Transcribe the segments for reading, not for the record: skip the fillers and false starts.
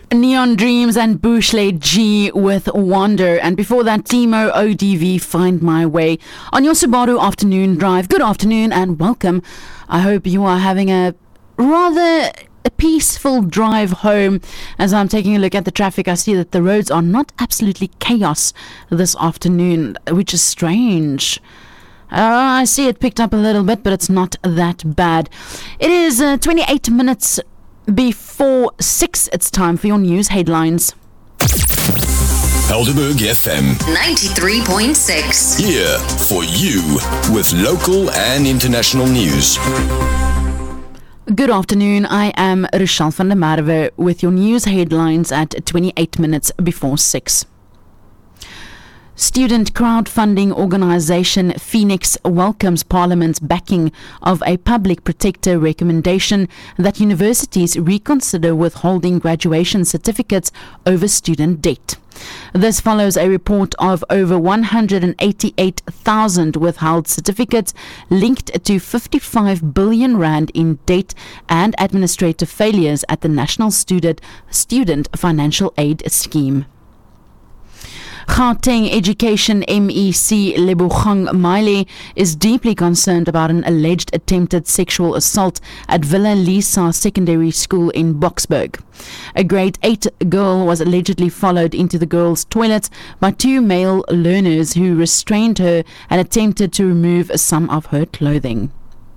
Neon Dreams and Bushley G with Wander. And before that, Timo ODV, Find My Way. On your Subaru afternoon drive, good afternoon and welcome. I hope you are having a rather peaceful drive home. As I'm taking a look at the traffic, I see that the roads are not absolutely chaos this afternoon, which is strange. I see it picked up a little bit, but it's not that bad. It is 28 minutes before 6. It's time for your news headlines. Helderberg FM 93.6. Here for you with local and international news. Good afternoon. I am Rochelle van der Merwe with your news headlines at 28 minutes before 6. Student crowdfunding organisation Phoenix welcomes Parliament's backing of a public protector recommendation that universities reconsider withholding graduation certificates over student debt. This follows a report of over 188,000 withheld certificates linked to 55 billion rand in debt and administrative failures at the National Student Financial Aid Scheme. Gauteng Education MEC Lebogang Maile is deeply concerned about an alleged attempted sexual assault at Villa Lisa Secondary School in Boksburg. A grade 8 girl was allegedly followed into the girls' toilet by two male learners who restrained her and attempted to remove some of her clothing.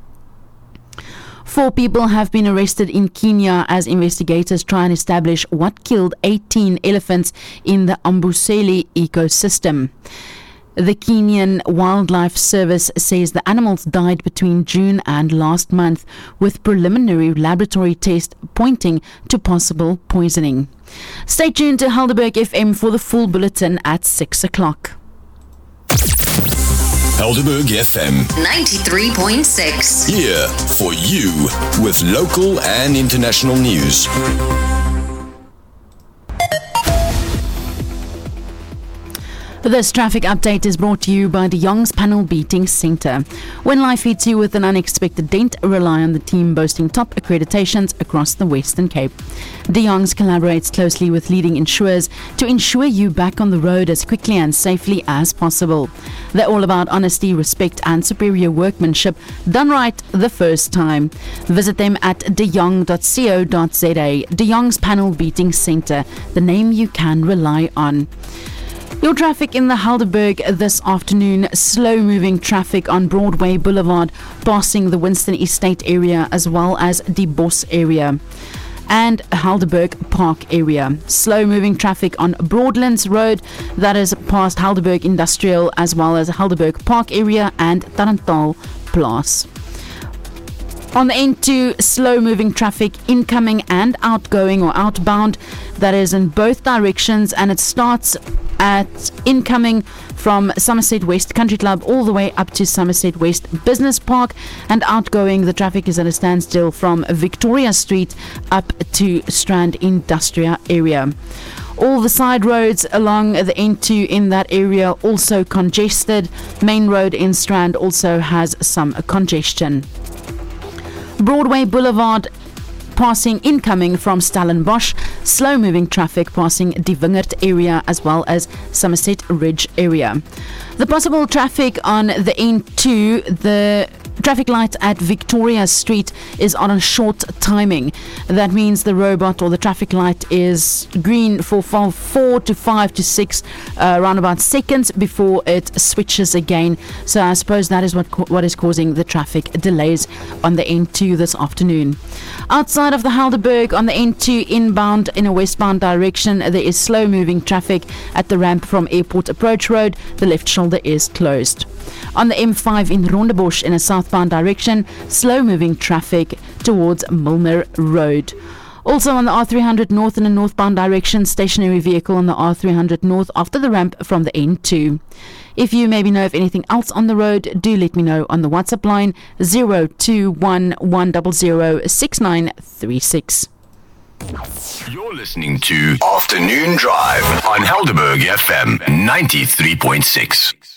4 people have been arrested in Kenya as investigators try and establish what killed 18 elephants in the Amboseli ecosystem. The Kenyan Wildlife Service says the animals died between June and last month, with preliminary laboratory tests pointing to possible poisoning. Stay tuned to Helderberg FM for the full bulletin at 6 o'clock. Helderberg FM 93.6. Here for you with local and international news. This traffic update is brought to you by De Jong's Panel Beating Centre. When life hits you with an unexpected dent, rely on the team boasting top accreditations across the Western Cape. De Jong's collaborates closely with leading insurers to ensure you back on the road as quickly and safely as possible. They're all about honesty, respect and superior workmanship done right the first time. Visit them at dejong.co.za. De Jong's Panel Beating Centre, the name you can rely on. Your traffic in the Helderberg this afternoon, slow-moving traffic on Broadway Boulevard passing the Winston Estate area as well as the Bos area and Helderberg Park area. Slow-moving traffic on Broadlands Road, that is past Helderberg Industrial as well as Helderberg Park area and Tarantal Place. On the N2, slow-moving traffic incoming and outgoing or outbound, that is in both directions, and it starts at incoming from Somerset West Country Club all the way up to Somerset West Business Park, and outgoing the traffic is at a standstill from Victoria Street up to Strand Industrial area. All the side roads along the N2 in that area also congested. Main road in Strand also has some congestion. Broadway Boulevard passing incoming from Stellenbosch, slow-moving traffic passing Die Wingerd area as well as Somerset Ridge area. The possible traffic on the N2, the traffic light at Victoria Street is on a short timing. That means the robot or the traffic light is green for 4 to 5 to 6 around about seconds before it switches again. So I suppose that is what is causing the traffic delays on the N2 this afternoon. Outside of the Helderberg on the N2 inbound in a westbound direction, there is slow moving traffic at the ramp from Airport Approach Road. The left shoulder is closed. On the M5 in Rondebosch in a southbound direction, slow-moving traffic towards Milner Road. Also on the R300 North in a northbound direction, stationary vehicle on the R300 North after the ramp from the N2. If you maybe know of anything else on the road, do let me know on the WhatsApp line 0211006936. You're listening to Afternoon Drive on Helderberg FM 93.6.